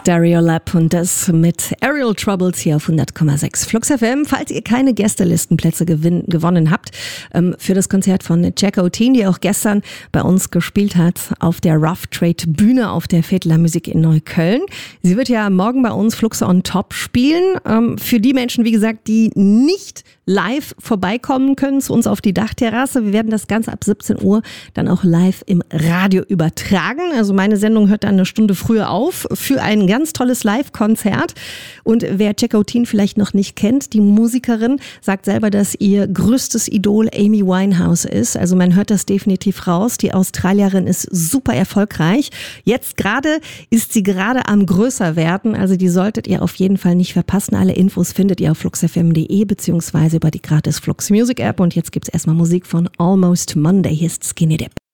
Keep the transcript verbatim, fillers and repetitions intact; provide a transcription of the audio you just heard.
Stereolab und das mit Aerial Troubles hier auf hundert Komma sechs Flux F M. Falls ihr keine Gästelistenplätze gewinn, gewonnen habt ähm, für das Konzert von Jacqueline, die auch gestern bei uns gespielt hat auf der Rough Trade Bühne auf der Vettler Musik in Neukölln. Sie wird ja morgen bei uns Flux on Top spielen. Ähm, für die Menschen, wie gesagt, die nicht live vorbeikommen können zu uns auf die Dachterrasse. Wir werden das Ganze ab siebzehn Uhr dann auch live im Radio übertragen. Also meine Sendung hört dann eine Stunde früher auf für ein ganz tolles Live-Konzert. Und wer Jacqueline vielleicht noch nicht kennt, die Musikerin sagt selber, dass ihr größtes Idol Amy Winehouse ist. Also man hört das definitiv raus. Die Australierin ist super erfolgreich. Jetzt gerade ist sie gerade am größer werden. Also die solltet ihr auf jeden Fall nicht verpassen. Alle Infos findet ihr auf flux f m punkt d e beziehungsweise über die gratis Flux Music App. Und jetzt gibt's erstmal Musik von Almost Monday. Hier ist Skinny Dip.